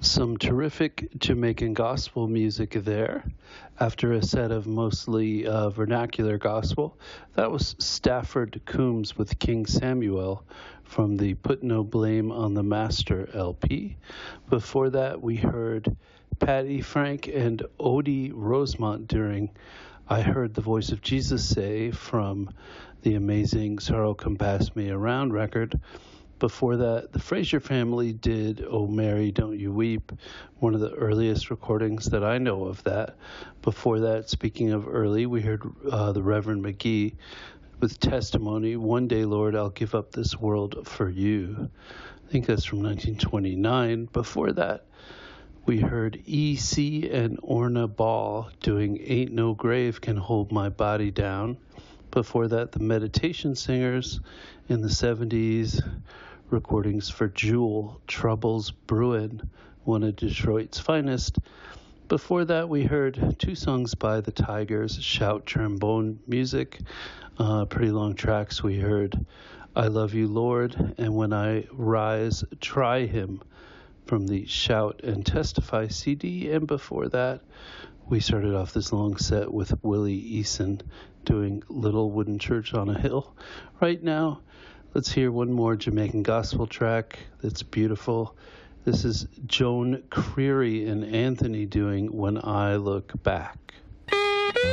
Some terrific Jamaican gospel music there. After a set of mostly vernacular gospel, that was Stafford Coombs with King Samuel from the Put No Blame on the Master LP. Before that, we heard Patty Frank and Odie Rosemont during I Heard the Voice of Jesus Say from the amazing Sorrow Come Pass Me Around record. Before that, the Fraser family did Oh Mary, Don't You Weep, one of the earliest recordings that I know of that. Before that, speaking of early, we heard the Reverend McGee with Testimony, One Day, Lord, I'll Give Up This World for You. I think that's from 1929. Before that, we heard E.C. and Orna Ball doing Ain't No Grave Can Hold My Body Down. Before that, the Meditation Singers in the 70s, recordings for Jewel, Troubles Brewin', one of Detroit's finest. Before that, we heard two songs by the Tigers, Shout Trombone Music, pretty long tracks. We heard I Love You, Lord, and When I Rise, Try Him from the Shout and Testify CD. And before that, we started off this long set with Willie Eason doing Little Wooden Church on a Hill. Right now, let's hear one more Jamaican gospel track that's beautiful. This is Joan Creary and Anthony doing When I Look Back.